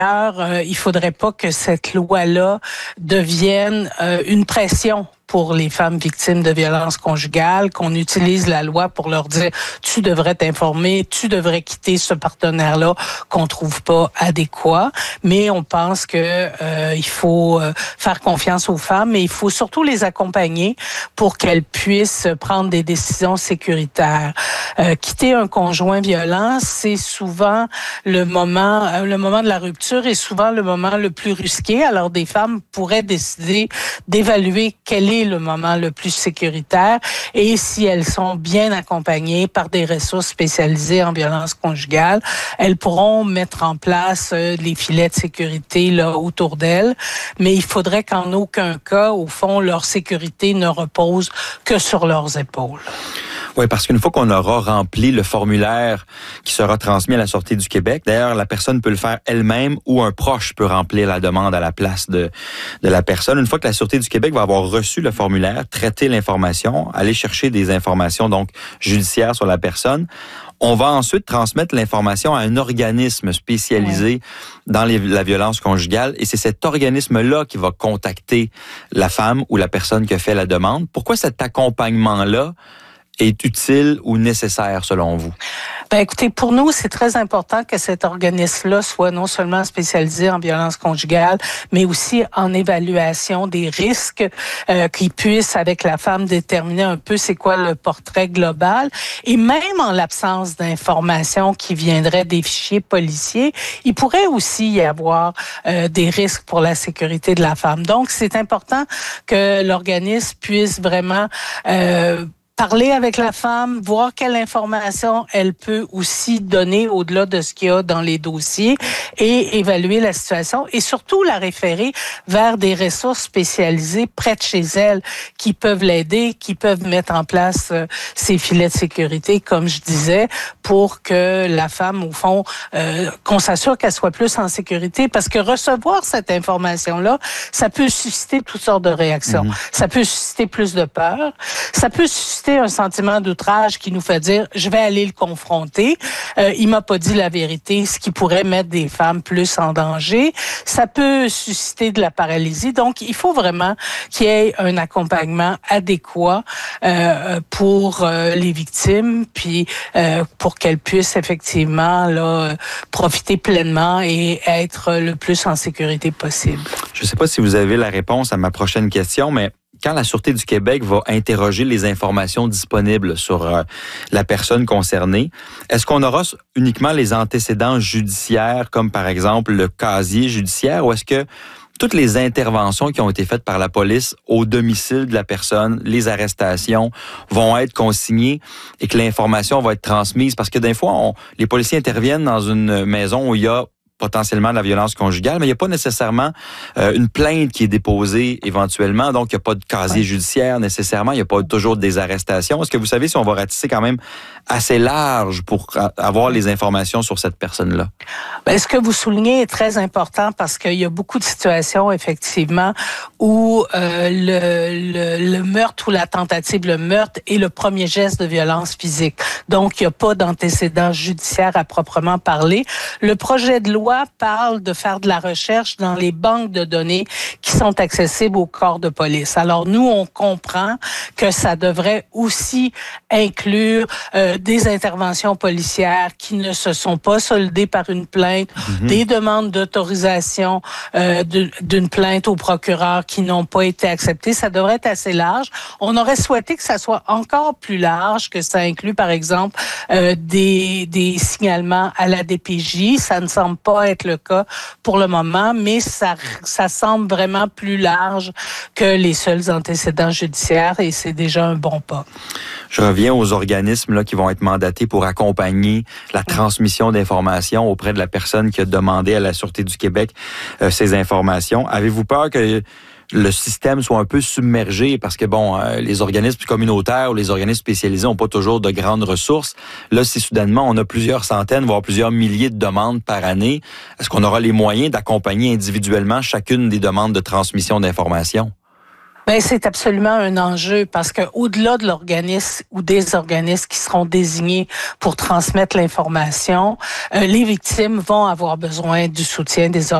il faudrait pas que cette loi-là devienne une pression pour les femmes victimes de violences conjugales, qu'on utilise la loi pour leur dire tu devrais t'informer, tu devrais quitter ce partenaire-là qu'on trouve pas adéquat. Mais on pense que il faut faire confiance aux femmes, mais il faut surtout les accompagner pour qu'elles puissent prendre des décisions sécuritaires. Quitter un conjoint violent, c'est souvent le moment de la rupture est souvent le moment le plus risqué. Alors des femmes pourraient décider d'évaluer quel est le moment le plus sécuritaire et si elles sont bien accompagnées par des ressources spécialisées en violence conjugale, elles pourront mettre en place les filets de sécurité là autour d'elles, mais il faudrait qu'en aucun cas, au fond, leur sécurité ne repose que sur leurs épaules. Oui, parce qu'une fois qu'on aura rempli le formulaire qui sera transmis à la Sûreté du Québec, d'ailleurs, la personne peut le faire elle-même ou un proche peut remplir la demande à la place de la personne. Une fois que la Sûreté du Québec va avoir reçu le formulaire, traiter l'information, aller chercher des informations donc judiciaires sur la personne, on va ensuite transmettre l'information à un organisme spécialisé dans la violence conjugale et c'est cet organisme-là qui va contacter la femme ou la personne qui a fait la demande. Pourquoi cet accompagnement-là est utile ou nécessaire selon vous? Ben écoutez, pour nous, c'est très important que cet organisme-là soit non seulement spécialisé en violence conjugale, mais aussi en évaluation des risques, qu'il puisse, avec la femme, déterminer un peu c'est quoi le portrait global. Et même en l'absence d'informations qui viendraient des fichiers policiers, il pourrait aussi y avoir des risques pour la sécurité de la femme. Donc, c'est important que l'organisme puisse vraiment parler avec la femme, voir quelle information elle peut aussi donner au-delà de ce qu'il y a dans les dossiers et évaluer la situation et surtout la référer vers des ressources spécialisées près de chez elle qui peuvent l'aider, qui peuvent mettre en place ces filets de sécurité, comme je disais, pour que la femme, au fond, qu'on s'assure qu'elle soit plus en sécurité parce que recevoir cette information-là, ça peut susciter toutes sortes de réactions. Ça peut susciter plus de peur, ça peut susciter un sentiment d'outrage qui nous fait dire je vais aller le confronter, il m'a pas dit la vérité, ce qui pourrait mettre des femmes plus en danger. Ça peut susciter de la paralysie. Donc il faut vraiment qu'il y ait un accompagnement adéquat pour les victimes, puis pour qu'elles puissent effectivement là profiter pleinement et être le plus en sécurité possible. Je sais pas si vous avez la réponse à ma prochaine question, mais quand la Sûreté du Québec va interroger les informations disponibles sur la personne concernée, est-ce qu'on aura uniquement les antécédents judiciaires, comme par exemple le casier judiciaire, ou est-ce que toutes les interventions qui ont été faites par la police au domicile de la personne, les arrestations, vont être consignées et que l'information va être transmise? Parce que des fois, les policiers interviennent dans une maison où il y a potentiellement de la violence conjugale, mais il n'y a pas nécessairement une plainte qui est déposée éventuellement, donc il n'y a pas de casier judiciaire nécessairement, il n'y a pas toujours des arrestations. Est-ce que vous savez si on va ratisser quand même assez large pour avoir les informations sur cette personne-là? Ben, ce que vous soulignez est très important parce qu'il y a beaucoup de situations, effectivement, où le meurtre ou la tentative de meurtre est le premier geste de violence physique. Donc, il n'y a pas d'antécédent judiciaire à proprement parler. Le projet de loi parle de faire de la recherche dans les banques de données qui sont accessibles au corps de police. Alors, nous, on comprend que ça devrait aussi inclure des interventions policières qui ne se sont pas soldées par une plainte, des demandes d'autorisation d'une plainte au procureur qui n'ont pas été acceptées. Ça devrait être assez large. On aurait souhaité que ça soit encore plus large, que ça inclue, par exemple, des signalements à la DPJ. Ça ne semble pas être le cas pour le moment, mais ça semble vraiment plus large que les seuls antécédents judiciaires et c'est déjà un bon pas. Je reviens aux organismes là, qui vont être mandatés pour accompagner la transmission d'informations auprès de la personne qui a demandé à la Sûreté du Québec ces informations. Avez-vous peur que le système soit un peu submergé parce que, les organismes communautaires ou les organismes spécialisés n'ont pas toujours de grandes ressources. Là, si soudainement on a plusieurs centaines, voire plusieurs milliers de demandes par année, est-ce qu'on aura les moyens d'accompagner individuellement chacune des demandes de transmission d'informations? Ben, c'est absolument un enjeu parce que au-delà de l'organisme ou des organismes qui seront désignés pour transmettre l'information, les victimes vont avoir besoin du soutien des